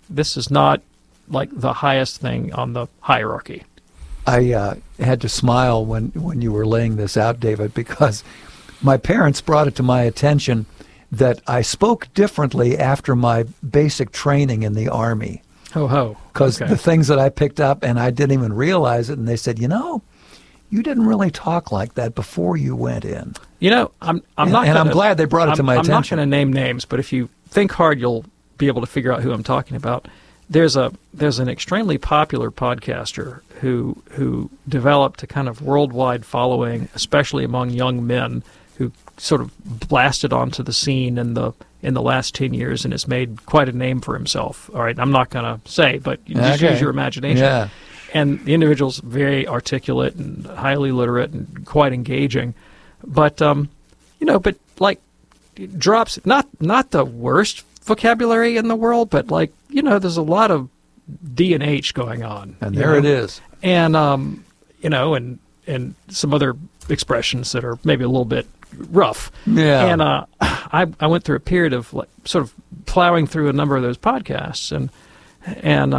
this is not like the highest thing on the hierarchy. I had to smile when you were laying this out, David, because my parents brought it to my attention that I spoke differently after my basic training in the Army. Ho ho. Because the things that I picked up, and I didn't even realize it, and they said, you didn't really talk like that before you went in. I'm glad they brought it to my attention. I'm not going to name names, but if you think hard, you'll be able to figure out who I'm talking about. There's an extremely popular podcaster who developed a kind of worldwide following, especially among young men, who sort of blasted onto the scene in the last 10 years and has made quite a name for himself. All right, I'm not going to say, but just use your imagination. Yeah. And the individual's very articulate and highly literate and quite engaging, but drops not the worst vocabulary in the world, but there's a lot of D and H going on. And there it is. And and some other expressions that are maybe a little bit rough. Yeah. And I went through a period of sort of plowing through a number of those podcasts, and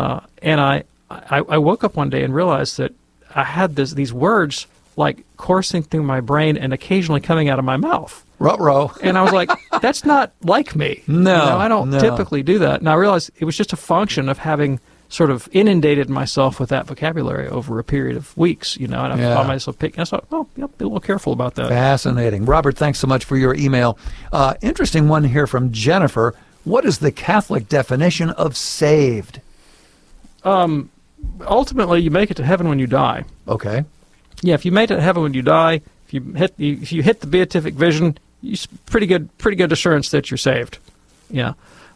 I woke up one day and realized that I had these words coursing through my brain and occasionally coming out of my mouth. Ruh-roh. And I was like, that's not like me. No. I don't typically do that. And I realized it was just a function of having sort of inundated myself with that vocabulary over a period of weeks, and I found myself picking. I thought, be a little careful about that. Fascinating. Robert, thanks so much for your email. Interesting one here from Jennifer. What is the Catholic definition of saved? Ultimately, you make it to heaven when you die. Okay. Yeah, if you make it to heaven when you die, if you hit the beatific vision, pretty good assurance that you're saved. Yeah.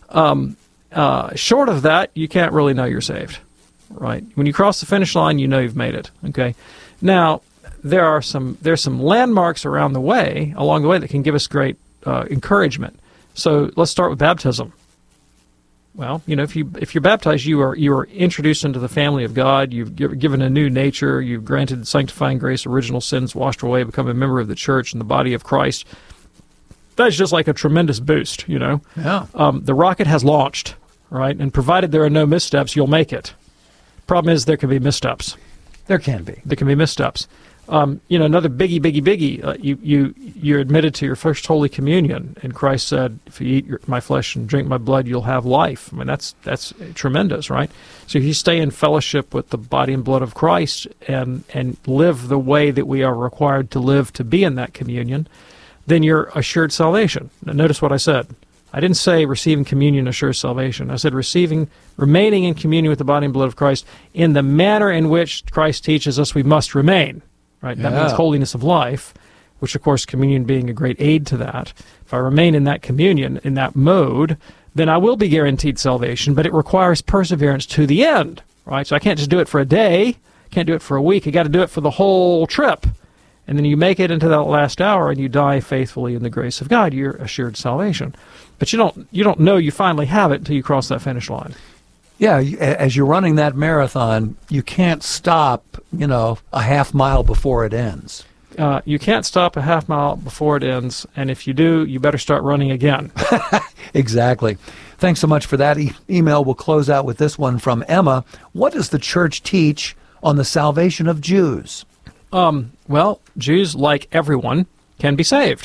Short of that, you can't really know you're saved, right? When you cross the finish line, you know you've made it. Okay. Now, there's some landmarks along the way that can give us great encouragement. So let's start with baptism. Well, if you're baptized, you are introduced into the family of God. You've given a new nature. You've granted sanctifying grace, original sins washed away, become a member of the church and the body of Christ. That's just like a tremendous boost, Yeah. The rocket has launched, right? And provided there are no missteps, you'll make it. Problem is, there can be missteps. There can be. There can be missteps. Another biggie. You're admitted to your first Holy Communion, and Christ said, "If you eat my flesh and drink my blood, you'll have life." I mean, that's tremendous, right? So if you stay in fellowship with the body and blood of Christ and live the way that we are required to live to be in that communion, then you're assured salvation. Now, notice what I said. I didn't say receiving communion assures salvation. I said remaining in communion with the body and blood of Christ in the manner in which Christ teaches us we must remain. Right? That means holiness of life, which, of course, communion being a great aid to that. If I remain in that communion, in that mode, then I will be guaranteed salvation, but it requires perseverance to the end. Right? So I can't just do it for a day. Can't do it for a week. I got to do it for the whole trip. And then you make it into that last hour and you die faithfully in the grace of God. You're assured salvation. But you don't know you finally have it until you cross that finish line. Yeah, as you're running that marathon, you can't stop, a half mile before it ends. You can't stop a half mile before it ends, and if you do, you better start running again. Exactly. Thanks so much for that email. We'll close out with this one from Emma. What does the church teach on the salvation of Jews? Well, Jews, like everyone, can be saved.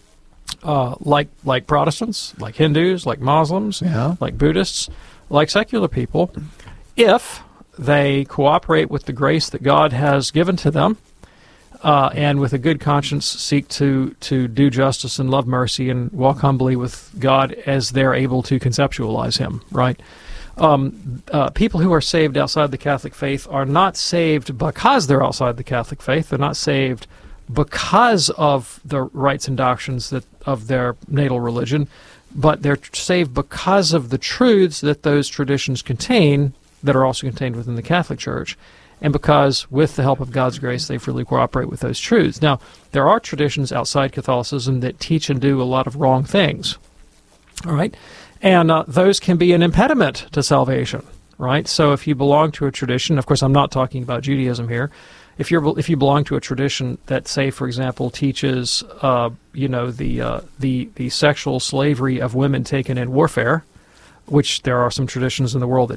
Like Protestants, like Hindus, like Muslims, like Buddhists, like secular people, if they cooperate with the grace that God has given to them, and with a good conscience seek to do justice and love mercy and walk humbly with God as they're able to conceptualize Him, right? People who are saved outside the Catholic faith are not saved because they're outside the Catholic faith. They're not saved because of the rites and doctrines of their natal religion, but they're saved because of the truths that those traditions contain that are also contained within the Catholic Church, and because, with the help of God's grace, they freely cooperate with those truths. Now, there are traditions outside Catholicism that teach and do a lot of wrong things, all right? And those can be an impediment to salvation, right? So if you belong to a tradition, of course, I'm not talking about Judaism here. If you belong to a tradition that, say, for example, teaches, the sexual slavery of women taken in warfare, which there are some traditions in the world that